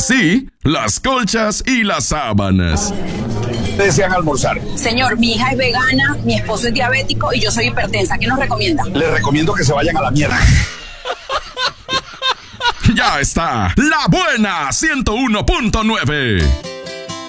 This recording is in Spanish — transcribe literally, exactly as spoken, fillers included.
sí, las colchas y las sábanas. Desean almorzar. Señor, mi hija es vegana, mi esposo es diabético y yo soy hipertensa. ¿Qué nos recomienda? Les recomiendo que se vayan a la mierda. Ya está, La Buena ciento uno punto nueve.